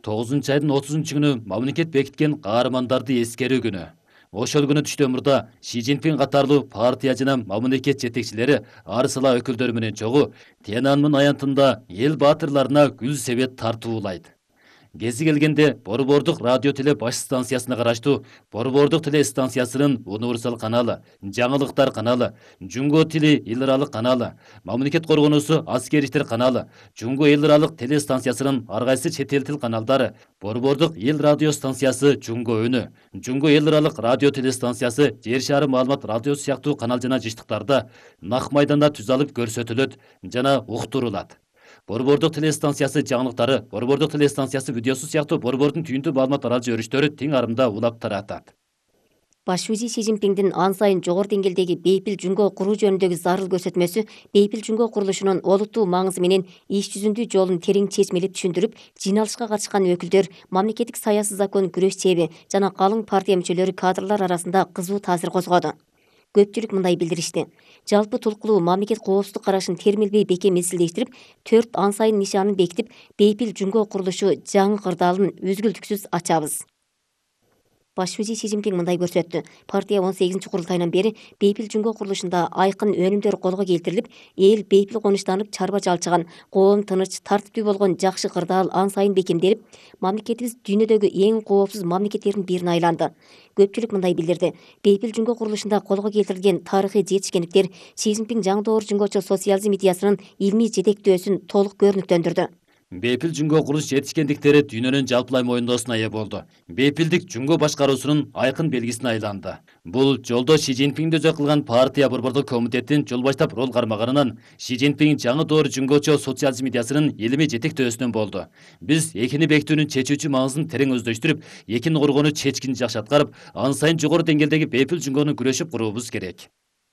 9 айдын 30 күнү мамлекет бекиткен каармандарды эскерүү күнү. Ошол күнү түштөн мурда Ши Цзиньпин катарлуу партия жана мамлекет жетекчилери ар сала өкүлдөрү менен чогуу Тяньаньмын аянтында эл баатырларына гүл себет тартуулайт. Гези келгенде Борбордук радио теле баш станциясына караштуу Борбордук теле станциясынын универсал каналы, жаңылыктар каналы, Жунго тили эл аралык каналы, мамлекет коргоонусу аскер иштер каналы, Жунго эл аралык теле станциясынын ар кайсы чет эл тил каналдары, Борбордук эл радио станциясы Жунго өнү, Жунго эл аралык радио теле станциясы жер шаары маалымат радиосу сыяктуу канал жана жыштыктарда нак майданда түз алып көрсөтүлөт жана уктурулат. Борбордук теле станциясы жаңылыктары, Борбордук теле станциясы видеосу сыяктуу борбордун түйүндүү маалымат аралжы өрүштөрү тең арымда улап таратат. Баш шүүжи Ши Цзиньпиндин ан сайын жогору деңгээлдеги бейпил жунго куруу жөнүндөгү зарыл көрсөтмөсү бейпил жунго курулушунун олуттуу маңызы менен иш жүзүндүү жолун терең чечмелеп түшүндүрүп, жыйналышка катышкан өкүлдөр, мамлекеттик саясий закон күрөш чеби жана калың партия мүчөлөрү кадрлар арасында кызуу таасир козгоду. Көпчүлүк мындай билдиришти. Жалпы толкулуу мамлекет коопсуздук карашын термелбей бекем изилдештирип, 4 ан сайын нишанын бекитип, бейпил жунго курулушу жаңы кырдаалын үзгүлтүксүз ачабыз. Баш шүүжи Ши Цзиньпин мындай көрсөттү. Партия 18 курултайынан бери бейпил жунго курулушунда айкын өнүмдөр колго келтирилип, эл бейпил конуштанып чарба жалчыган, коом тыныч, тартиптүү болгон жакшы кырдаал ан сайын бекемделип, мамлекетибиз дүйнөдөгү эң коопсуз мамлекеттердин бирине айланды. Көпчүлүк мындай билдирди. Бейпил жунго курулушунда колго келтирилген тарыхый жетишкендиктер Ши Цзиньпин жаңы доор жунгочу социализм идеясынын илмий жетектөөсүн толук көрүнүктөндүрдү. Бейпил жунго курулуш жетишкендиктери дүйнөнүн жалпылай моюндоосуна ээ болду. Бейпилдик жунго башкаруусунун айкын белгисине айланды. Бул жолдо Ши Цзиньпинди өзө кылган партия борбордук комитеттин жол баштап рол кармаганынан Ши Цзиньпин жаңы доор жунгочу социализм идеясынын илимий жетектөөсүнөн болду. Биз экини бекитүүнүн чечүүчү маңызын терең өздөштүрүп, экини коргоону чечкин жакшы аткарып, ан сайын жогору деңгээлдеги бейпил жунгону күрөшүп куруубуз керек.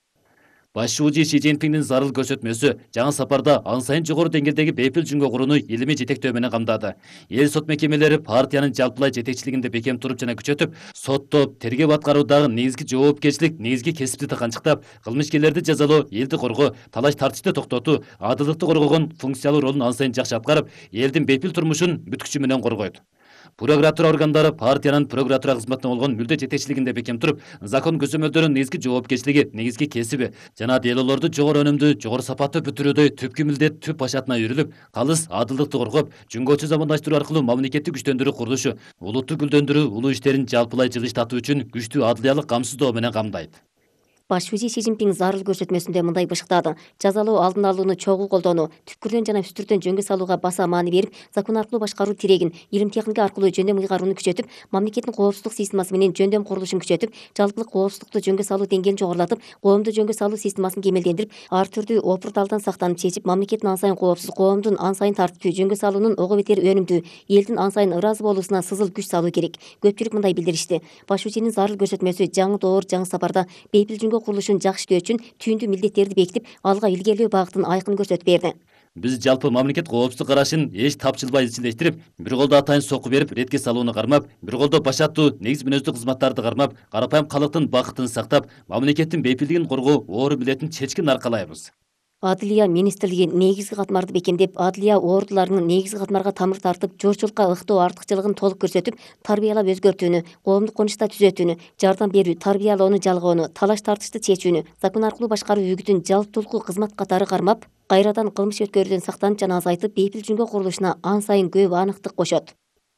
Баш шүүжи Ши Цзиньпиндин зарыл көрсөтмөсү жаңы сапарда ан сайын жогору деңгээлдеги бейпил жунго курууну илимий жетектөө менен камдады. Эл сот мекемелери партиянын жалпылай жетекчилигинде бекем туруп жана күчөтүп, соттоп, тергөө аткаруудагы негизги жоопкерчилик, негизги кесипти тыканчыктап, кылмышкерлерди жазалоо, элди коргоо, талаш тартышты токтотуу, адылдыкты коргогон функциялуу ролун ан сайын жакшы аткарып, элдин бейпил турмушун бүт күчү менен коргойт. Прокуратура органдары партиянын прокуратура кызматына болгон мүлдө жетекчилигинде бекем туруп, закон көзөмөлдөрүнүн негизги жоопкерчилиги, негизги кесиби жана делолорду жогору өнүмдүү, жогору сапаттуу бүтүрүүдөй түпкү милдет түп башатына үйрүлүп, калыс адылдыкты коргоп, жунгочу замандаштыруу аркылуу мамлекетти күчтөндүрүү курулушу, улутту гүлдөндүрүү, улуу иштерин жалпылай жылыштатуу үчүн күчтүү адылиялык камсыздоо менен камдайт. Баш шүүжи Ши Цзиньпин зарыл көрсөтмөсүндө мындай бышыктады. Жазалоо алдын алууну чогуу колдоону, түпкүрдөн жана үстүртөн жөнгө салууга баса маани берип, закон аркылуу башкаруу тирегин, илим техника аркылуу жөндөм ыйгарууну күчөтүп, мамлекеттин коопсуздук системасы менен жөндөм курулушун күчөтүп, жалпылык коопсуздукту жөнгө салуу деңгээлин жогорулатып, коомду жөнгө салуу системасын кемелдендирип, ар түрдүү опурталдан сактанып чечип, мамлекеттин ан сайын коопсуз, коомдун ан сайын тартиптүү, жөнгө салуунун ого бетер өнүмдүү, элдин ан сайын ыраазы болуусуна сызыл күч салуу керек. Көпчүлүк мындай билдиришти. Баш шүүжинин зарыл көрсөтмөсү жаңы доор, жаңы сапарда бейпил жунго курулушун жакшы үчүн түйүндүү милдеттерди бекитип, алга илгерилөө багытын айкын көрсөтүп берди. Биз жалпы мамлекет коопсуздук карашын эч тапчылбай изилдештирип, бир колдо атайын сокку берип, ретке салууну кармап, бир колдо башаттуу, негиз мүнөздүү кызматтарды кармап, карапайым калктын бакытын сактап, мамлекеттин бейпилдигин коргоо оору билетин чечкин аркалайбыз. Адылия министрлиги негизги катмарды бекемдеп, адылия оордуларынын негизги катмарга тамыр тартып, жоочулукка ыктоо артыкчылыгын толук көрсөтүп, тарбиялап өзгөртүүнү, коомдук конушта түзөтүүнү, жардам берүү, тарбиялоону жалгоону, талаш тартышты чечүүнү, закон аркылуу башкаруу үгүтүн жалптулку кызмат катары кармап, кайрадан кылмыш өткөрүүдөн сактанып жана азайтып, бейпил жунго курулушуна ан сайын көп аныктык кошот.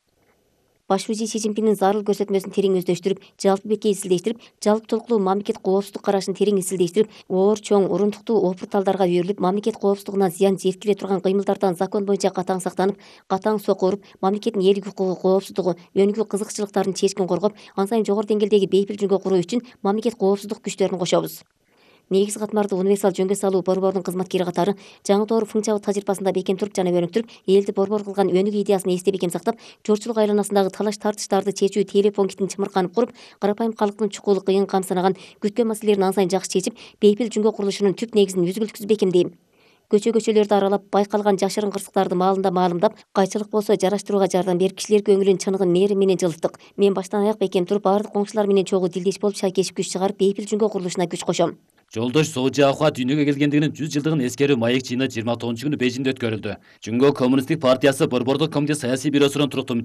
Баш шүүжи Ши Цзиньпиндин зарыл көрсөтмөсүн терең өздөштүрүп, жалпы бетке изилдештирип, жалпы толкулуу мамлекет коопсуздук карашын терең изилдештирип, оор, чоң, урунтуктуу опурталдарга үйрүлүп, мамлекет коопсуздугуна зыян жеткире турган кыймылдардан закон боюнча катаң сактанып, катаң сокку уруп, мамлекеттин элдик укугу, коопсуздугу, өнүгүү кызыкчылыктарын чечкин коргоп, ан сайын жогору деңгээлдеги бейпил жунго куруу үчүн мамлекет коопсуздук күчтөрүн кошобуз. Негиз катмарды универсал жөнгө салуу борбордун кызматкери катары жаңы доор функциялык тажрыйбасында бекем туруп жана өнүктүрүп, элди борбор кылган өнүгүү идеясын эсте бекем сактап, жоочулук айланасындагы талаш тартыштарды чечүү телефон китин чымырканып куруп, карапайым калктын чукул, кыйын, камсынаган, күткөн маселелерин ан сайын жакшы чечип, бейпил жунго курулушунун түп негизин үзгүлтүксүз бекемдейм. Көчөлөрдү аралап, байкалган жашырын кырсыктарды маалында маалымдап, кайчылык болсо жараштырууга жардам берип, кишилер көңүлүн чыныгын мээрим менен жылыттык. Мен баштан аяк бекем туруп, баардык коңшулар менен чогуу дилдеш болуп, шайкешип күч чыгарып, бейпил жунго курулушуна күч кошом. Жолдош Соожиахуа дүйнөгө келгендигинин 100 жылдыгын эскерүү маек жыйыны 29 күнү Бейжиңде өткөрүлдү. Жунго коммунисттик партиясы борбордук комитет саясий бюросунун туруктуу